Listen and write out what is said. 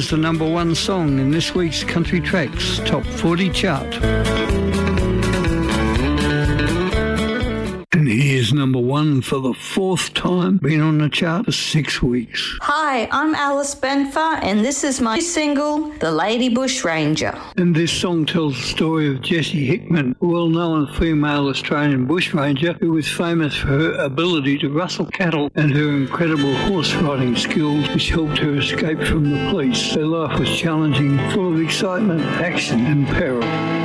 is the number one song in this week's Country Tracks Top 40 chart. And here's number one for the fourth time, been on the chart for 6 weeks. Hi, I'm Alice Benfer, and this is my single, The Lady Bushranger. And this song tells the story of Jessie Hickman, a well-known female Australian bushranger who was famous for her ability to rustle cattle and her incredible horse riding skills, which helped her escape from the police. Her life was challenging, full of excitement, action and peril.